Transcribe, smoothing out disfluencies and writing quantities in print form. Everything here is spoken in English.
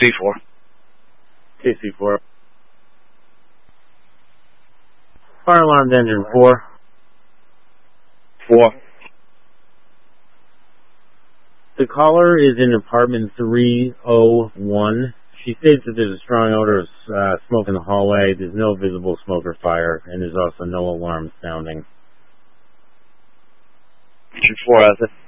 C4. KC4. Fire alarm engine 4. 4. The caller is in apartment 301. She states that there's a strong odor of smoke in the hallway. There's no visible smoke or fire, and there's also no alarm sounding. Engine 4 has it.